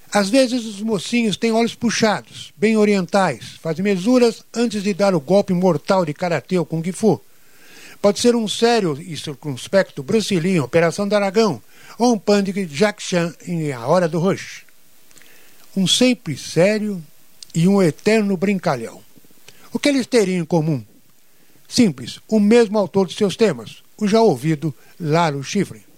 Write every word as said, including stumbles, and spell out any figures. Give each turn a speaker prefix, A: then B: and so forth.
A: Às vezes os mocinhos têm olhos puxados, bem orientais, fazem mesuras antes de dar o golpe mortal de karatê ou kung fu. Pode ser um sério e circunspecto Bruce Lee em Operação Dragão, ou um pânico de Jack Chan em A Hora do Rush. Um sempre sério e um eterno brincalhão. O que eles teriam em comum? Simples, o mesmo autor de seus temas, o já ouvido Lalo Schifrin.